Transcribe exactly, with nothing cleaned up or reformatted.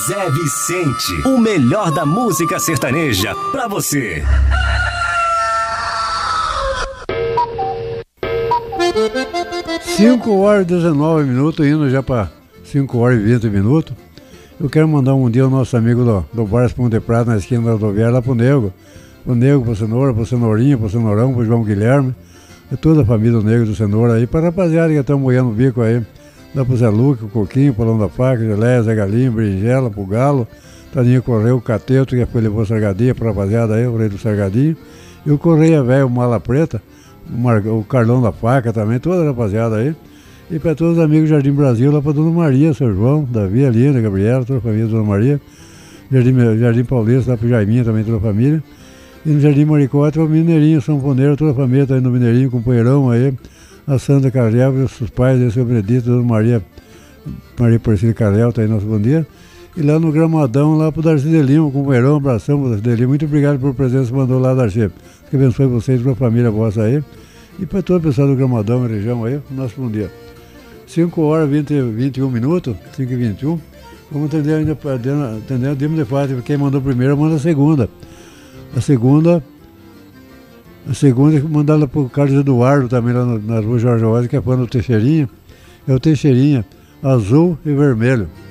Zé Vicente, o melhor da música sertaneja pra você. cinco horas e dezenove minutos, indo já para cinco horas e vinte minutos. Eu quero mandar um dia o nosso amigo do, do Bar Espuma de Prata, na esquina da rodoviária, lá pro Nego. Pro Nego, pro Cenoura, pro Cenourinha, pro Cenourão, pro João Guilherme. E toda a família do Nego do Cenoura aí. Pra rapaziada que estão moendo o bico aí. Dá pro Zé Luque, o Coquinho, pro Palão da Faca, Gelé, Zé Galinho, Berinjela, pro Galo. Taninha Correio, o Cateto, que foi levou a Sargadinha pra rapaziada aí, o rei do Sargadinho. E o Correia Velho, o Mala Preta, o, Mar... o Carlão da Faca também, toda a rapaziada aí. E para todos os amigos do Jardim Brasil, lá para Dona Maria, seu João, Davi, Alina, Gabriela, toda a família da Dona Maria. Jardim, Jardim Paulista, lá para o Jaiminha também, toda a família. E no Jardim Maricote, o Mineirinho, São Poneiro, toda a família está aí no Mineirinho, companheirão aí. A Sandra Carrel, os pais, aí, seu Benedito, Dona Maria, Maria Porcílio Carrel, está aí nosso bom dia. E lá no Gramadão, lá para o Darcy de Lima, companheirão, um abração para o Darcy de Lima. Muito obrigado por presença que mandou lá, Darcy. Que abençoe vocês, para a família vossa aí. E para todo o pessoal do Gramadão e região aí, nosso bom dia. cinco horas e vinte e um minutos, cinco e vinte e um. Vamos atender ainda, atender o Dimo de Fátima. Quem mandou primeiro, manda a segunda. A segunda, a segunda é mandada para o Carlos Eduardo, também lá na rua Jorge Oz, que é fã do Teixeirinha. É o Teixeirinha, azul e vermelho.